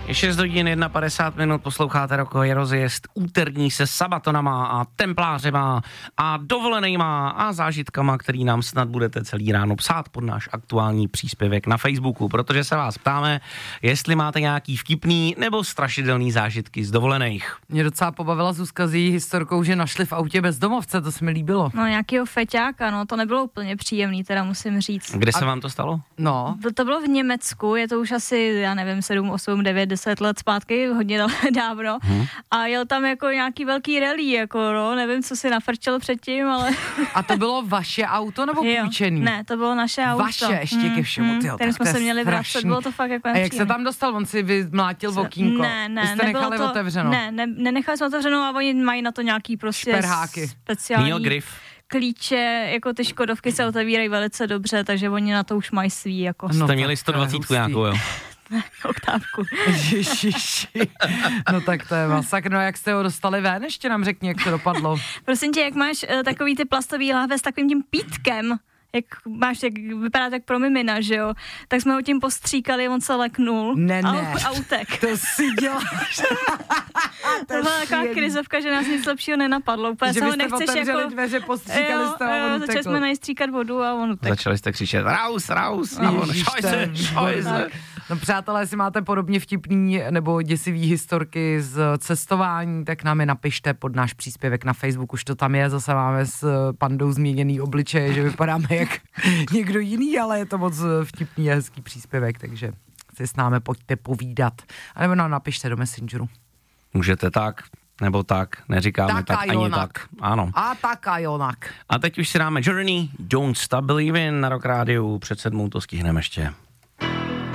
Je 6 hodin 51, posloucháte Rokový rozjezd úterní se sabatonama a templářema a dovolenejma a zážitkama, který nám snad budete celý ráno psát pod náš aktuální příspěvek na Facebooku, protože se vás ptáme, jestli máte nějaký vtipný nebo strašidelný zážitky z dovolených. Mě docela pobavila Zuzka s její historkou, že našli v autě bezdomovce, to se mi líbilo. No nějakýho feťáka, no to nebylo úplně příjemný, teda musím říct. Kde se vám to stalo? No. To bylo v Německu, je to už asi, já nevím, 7, 8, 9, 10 let zpátky, hodně dávno. A jel tam jako nějaký velký rally, jako no, nevím, co si nafrčel předtím, ale... A to bylo vaše auto nebo půjčený? Ne, to bylo naše auto. Vaše, ještě ke všemu, tyjo, ten jsme se měli vracet, bylo to fakt jako nepříjemný. A jak se tam dostal, on si vymlátil okýnko? Ne, jste nechali to, otevřeno? Nenechali jsme otevřenou a oni mají na to nějaký prostě šperháky. Speciální grif. Klíče, jako ty Škodovky se otevírají velice dobře, takže oni na to už mají svý, jako... Jste měli 120 nějakou, jo? Oktávku. Ježiši. No tak to je masakr. No jak jste ho dostali ven? Ještě nám řekni, jak to dopadlo. Prosím tě, jak máš takový ty plastový láhve s takovým tím pítkem, jak vypadá tak pro mimina, že jo? Tak jsme ho tím postříkali, on se leknul. A utek. To si děláš. To byla taková krizovka, že nás nic lepšího nenapadlo. Úplně že byste otevřeli dveře, postříkali jste a on utekl. Začali jsme najstříkat vodu a on utekl. Začali jste křičet raus. A on šojze. No přátelé, jestli máte podobně vtipný nebo děsivý historky z cestování, tak nám je napište pod náš příspěvek na Facebook, už to tam je, zase máme s pandou změněný obličeje, že vypadáme jak někdo jiný, ale je to moc vtipný a hezký příspěvek, takže si s námi pojďte povídat. A nebo nám napište do Messengeru. Můžete tak, nebo tak, neříkáme tak ani tak. Ano. A tak a jonak. A teď už si dáme Journey, Don't Stop Believin' na Rock Rádiu, před 7 to stihneme ještě.